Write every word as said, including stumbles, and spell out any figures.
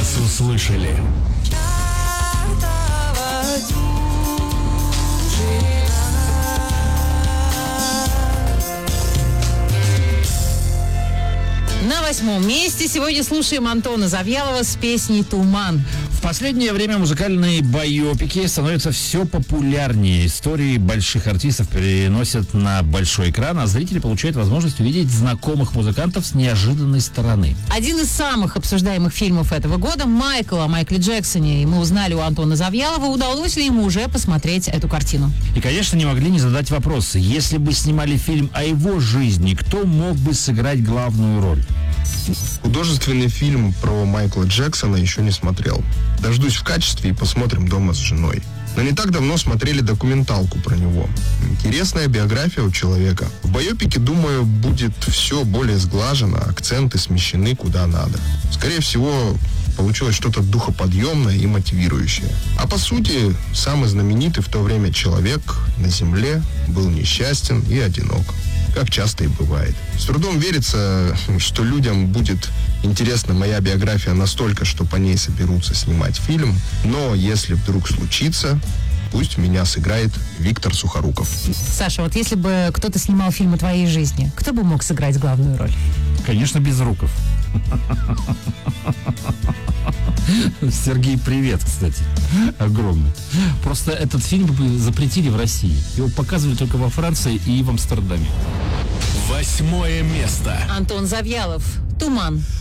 Вас услышали. На восьмом месте сегодня слушаем Антона Завьялова с песней «Туман». В последнее время музыкальные байопики становятся все популярнее. Истории больших артистов переносят на большой экран, а зрители получают возможность увидеть знакомых музыкантов с неожиданной стороны. Один из самых обсуждаемых фильмов этого года — «Майкл» о Майкле Джексоне. И мы узнали у Антона Завьялова, удалось ли ему уже посмотреть эту картину. И, конечно, не могли не задать вопросы. Если бы снимали фильм о его жизни, кто мог бы сыграть главную роль? Художественный фильм про Майкла Джексона еще не смотрел. Дождусь в качестве и посмотрим дома с женой. Но не так давно смотрели документалку про него. Интересная биография у человека. В байопике, думаю, будет все более сглажено, акценты смещены куда надо. Скорее всего, получилось что-то духоподъемное и мотивирующее. А по сути, самый знаменитый в то время человек на земле был несчастен и одинок. Как часто и бывает. С трудом верится, что людям будет интересна моя биография настолько, что по ней соберутся снимать фильм. Но если вдруг случится, пусть меня сыграет Виктор Сухоруков. Саша, вот если бы кто-то снимал фильм о твоей жизни, кто бы мог сыграть главную роль? Конечно, Безруков. Сергей, привет, кстати. Огромный. Просто этот фильм бы запретили в России. Его показывали только во Франции и в Амстердаме. Восьмое место. Антон Завьялов, «Туман».